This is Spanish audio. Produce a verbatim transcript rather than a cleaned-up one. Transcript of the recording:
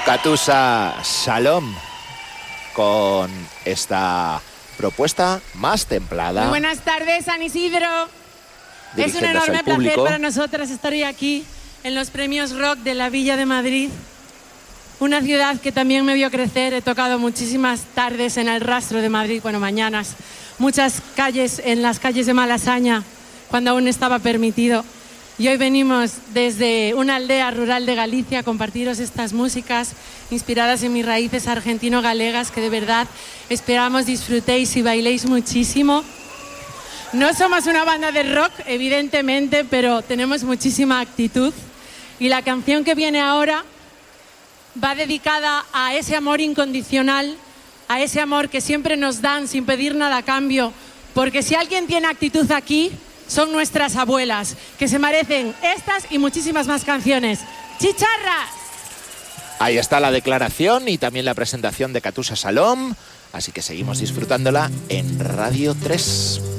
Katusha Shalom con esta propuesta más templada. Muy buenas tardes, San Isidro. Es un enorme placer para nosotras estar hoy aquí en los premios Rock de la Villa de Madrid. Una ciudad que también me vio crecer. He tocado muchísimas tardes en el rastro de Madrid, bueno, mañanas. Muchas calles, en las calles de Malasaña, cuando aún estaba permitido. Y hoy venimos desde una aldea rural de Galicia a compartiros estas músicas inspiradas en mis raíces argentino-galegas que de verdad esperamos disfrutéis y bailéis muchísimo. No somos una banda de rock, evidentemente, pero tenemos muchísima actitud. Y la canción que viene ahora va dedicada a ese amor incondicional, a ese amor que siempre nos dan sin pedir nada a cambio. Porque si alguien tiene actitud aquí, son nuestras abuelas, que se merecen estas y muchísimas más canciones. ¡Chicharras! Ahí está la declaración y también la presentación de Katusha Shalom, así que seguimos disfrutándola en Radio tres.